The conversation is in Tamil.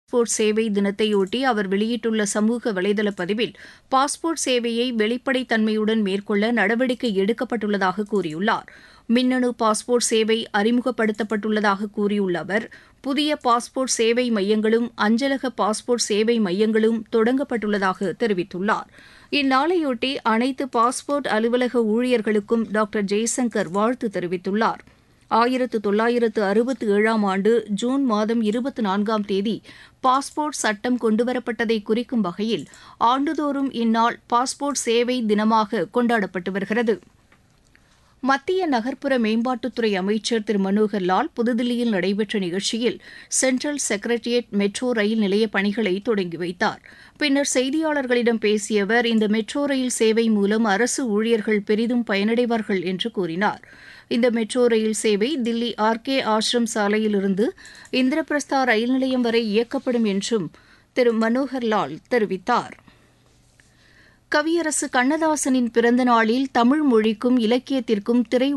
பாஸ்போர்ட் சேவை தினத்தையொட்டி அவர் வெளியிட்டுள்ள சமூக வலைதள பதிவில் பாஸ்போர்ட் சேவையை வெளிப்படைத்தன்மையுடன் மேற்கொள்ள நடவடிக்கை எடுக்கப்பட்டுள்ளதாக கூறியுள்ளார். மின்னணு பாஸ்போர்ட் சேவை அறிமுகப்படுத்தப்பட்டுள்ளதாக கூறியுள்ள அவர், புதிய பாஸ்போர்ட் சேவை மையங்களும் அஞ்சலக பாஸ்போர்ட் சேவை மையங்களும் தொடங்கப்பட்டுள்ளதாக தெரிவித்துள்ளார். இந்நாளையொட்டி அனைத்து பாஸ்போர்ட் அலுவலக ஊழியர்களுக்கும் டாக்டர் ஜெய்சங்கர் வாழ்த்து தெரிவித்துள்ளார். 1967ஆம் ஆண்டு ஜூன் மாதம் 24ஆம் தேதி பாஸ்போர்ட் சட்டம் கொண்டுவரப்பட்டதை குறிக்கும் வகையில் ஆண்டுதோறும் இந்நாள் பாஸ்போர்ட் சேவை தினமாக கொண்டாடப்பட்டு வருகிறது. மத்திய நகர்ப்புற மேம்பாட்டுத்துறை அமைச்சர் திரு மனோகர் லால் புதுதில்லியில் நடைபெற்ற நிகழ்ச்சியில் சென்ட்ரல் செக்ரட்டரியேட் மெட்ரோ ரயில் நிலைய பணிகளை தொடங்கி வைத்தார். பின்னர் செய்தியாளர்களிடம் பேசிய அவர், இந்த மெட்ரோ ரயில் சேவை மூலம் அரசு ஊழியர்கள் பெரிதும் பயனடைவார்கள் என்று கூறினார். இந்த மெட்ரோ ரயில் சேவை தில்லி ஆர்கே ஆசிரம் சாலையிலிருந்து இந்திரபிரஸ்தா ரயில் நிலையம் வரை இயக்கப்படும் என்றும் திரு மனோகர் லால் தெரிவித்தார். கவியரசு கண்ணதாசனின் பிறந்த நாளில் தமிழ் மொழிக்கும் இலக்கியத்திற்கும் திரை